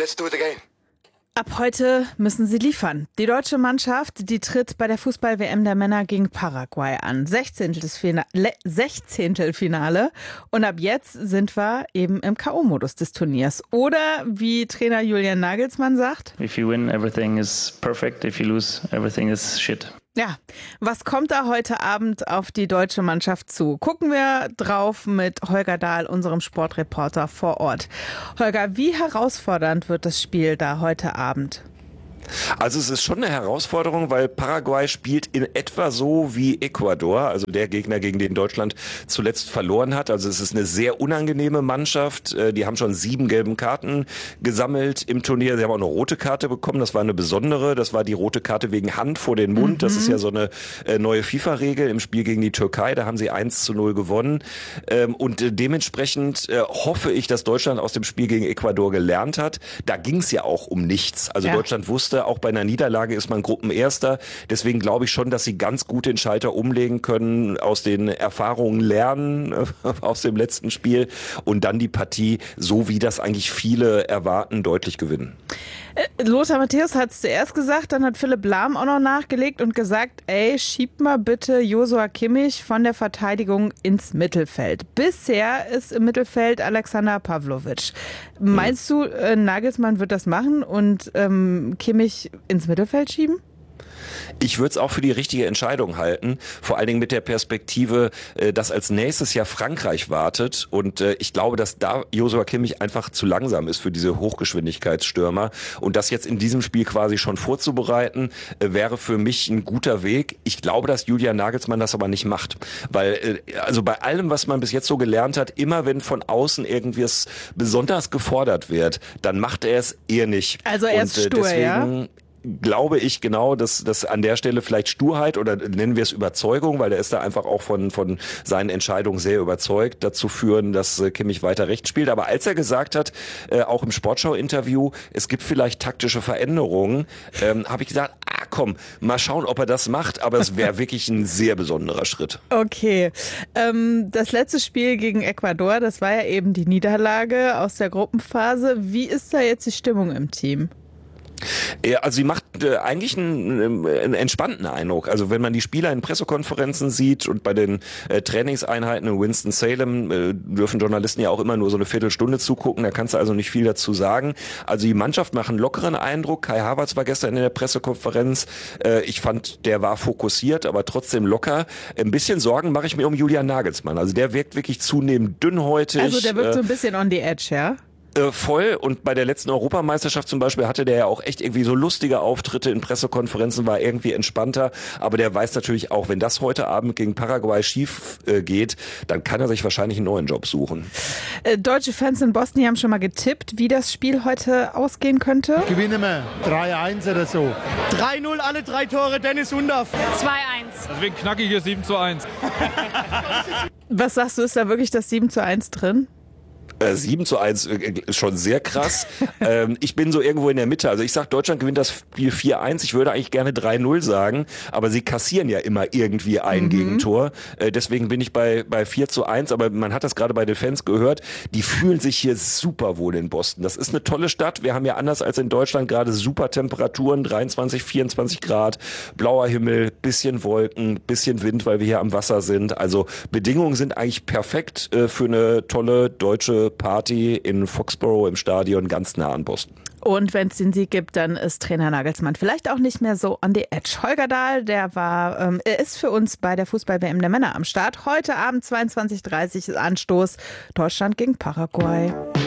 Let's do it again. Ab heute müssen sie liefern. Die deutsche Mannschaft, die tritt bei der Fußball-WM der Männer gegen Paraguay an. 16. Und ab jetzt sind wir eben im K.O.-Modus des Turniers. Oder wie Trainer Julian Nagelsmann sagt: If you win, everything is perfect. If you lose, everything is shit. Ja, was kommt da heute Abend auf die deutsche Mannschaft zu? Gucken wir drauf mit Holger Dahl, unserem Sportreporter vor Ort. Holger, wie herausfordernd wird das Spiel da heute Abend? Also es ist schon eine Herausforderung, weil Paraguay spielt in etwa so wie Ecuador, also der Gegner, gegen den Deutschland zuletzt verloren hat. Also es ist eine sehr unangenehme Mannschaft. Die haben schon 7 gelben Karten gesammelt im Turnier. Sie haben auch eine rote Karte bekommen. Das war eine besondere. Das war die rote Karte wegen Hand vor den Mund. Das ist ja so eine neue FIFA-Regel im Spiel gegen die Türkei. Da haben sie 1:0 gewonnen. Und dementsprechend hoffe ich, dass Deutschland aus dem Spiel gegen Ecuador gelernt hat. Da ging es ja auch um nichts. Also ja. Deutschland wusste, auch bei einer Niederlage ist man Gruppenerster. Deswegen glaube ich schon, dass sie ganz gut den Schalter umlegen können, aus den Erfahrungen lernen aus dem letzten Spiel und dann die Partie, so wie das eigentlich viele erwarten, deutlich gewinnen. Lothar Matthäus hat es zuerst gesagt, dann hat Philipp Lahm auch noch nachgelegt und gesagt, schiebt mal bitte Joshua Kimmich von der Verteidigung ins Mittelfeld. Bisher ist im Mittelfeld Alexander Pavlovic. Meinst du, Nagelsmann wird das machen und Kimmich ins Mittelfeld schieben? Ich würde es auch für die richtige Entscheidung halten, vor allen Dingen mit der Perspektive, dass als nächstes Jahr Frankreich wartet und ich glaube, dass da Joshua Kimmich einfach zu langsam ist für diese Hochgeschwindigkeitsstürmer und das jetzt in diesem Spiel quasi schon vorzubereiten, wäre für mich ein guter Weg. Ich glaube, dass Julian Nagelsmann das aber nicht macht, weil also bei allem, was man bis jetzt so gelernt hat, immer wenn von außen irgendwie es besonders gefordert wird, dann macht er es eher nicht. Also er ist stur, deswegen, ja? Glaube ich genau, dass an der Stelle vielleicht Sturheit oder nennen wir es Überzeugung, weil er ist da einfach auch von seinen Entscheidungen sehr überzeugt, dazu führen, dass Kimmich weiter rechts spielt. Aber als er gesagt hat, auch im Sportschau-Interview, es gibt vielleicht taktische Veränderungen, habe ich gesagt, komm, mal schauen, ob er das macht, aber es wäre wirklich ein sehr besonderer Schritt. Okay, das letzte Spiel gegen Ecuador, das war ja eben die Niederlage aus der Gruppenphase. Wie ist da jetzt die Stimmung im Team? Ja, also sie macht eigentlich einen entspannten Eindruck. Also wenn man die Spieler in Pressekonferenzen sieht und bei den Trainingseinheiten in Winston-Salem dürfen Journalisten ja auch immer nur so eine Viertelstunde zugucken, da kannst du also nicht viel dazu sagen. Also die Mannschaft macht einen lockeren Eindruck. Kai Havertz war gestern in der Pressekonferenz. Ich fand, der war fokussiert, aber trotzdem locker. Ein bisschen Sorgen mache ich mir um Julian Nagelsmann. Also der wirkt wirklich zunehmend dünnhäutig. Also der wirkt so ein bisschen on the edge, ja? Voll, und bei der letzten Europameisterschaft zum Beispiel hatte der ja auch echt irgendwie so lustige Auftritte in Pressekonferenzen, war irgendwie entspannter, aber der weiß natürlich auch, wenn das heute Abend gegen Paraguay schief geht, dann kann er sich wahrscheinlich einen neuen Job suchen. Deutsche Fans in Boston, die haben schon mal getippt, wie das Spiel heute ausgehen könnte. Gewinnen wir 3-1 oder so. 3-0, alle 3 Tore, Dennis Undaff. 2-1. Also wegen knackiges 7:1. Was sagst du, ist da wirklich das 7:1 drin? 7:1 ist schon sehr krass. Ich bin so irgendwo in der Mitte. Also ich sag, Deutschland gewinnt das Spiel 4:1. Ich würde eigentlich gerne 3:0 sagen, aber sie kassieren ja immer irgendwie ein Gegentor. Deswegen bin ich bei 4:1. Aber man hat das gerade bei den Fans gehört. Die fühlen sich hier super wohl in Boston. Das ist eine tolle Stadt. Wir haben ja anders als in Deutschland gerade super Temperaturen, 23, 24 Grad, blauer Himmel, bisschen Wolken, bisschen Wind, weil wir hier am Wasser sind. Also Bedingungen sind eigentlich perfekt für eine tolle deutsche Party in Foxborough im Stadion, ganz nah an Boston. Und wenn es den Sieg gibt, dann ist Trainer Nagelsmann vielleicht auch nicht mehr so on the edge. Holger Dahl, er ist für uns bei der Fußball-WM der Männer am Start. Heute Abend 22:30 Anstoß, Deutschland gegen Paraguay.